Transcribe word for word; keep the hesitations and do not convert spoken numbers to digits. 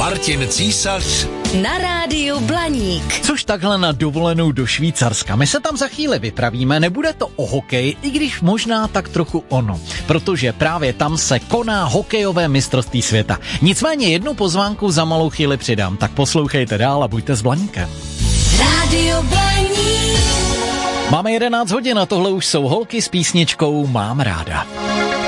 Martin Císař na rádiu Blaník. Což takhle na dovolenou do Švýcarska. My se tam za chvíli vypravíme, nebude to o hokeji, i když možná tak trochu ono. Protože právě tam se koná hokejové mistrovství světa. Nicméně jednu pozvánku za malou chvíli přidám, tak poslouchejte dál a buďte s Blaníkem. Rádio Blaník. Máme jedenáct hodin a tohle už jsou holky s písničkou Mám ráda.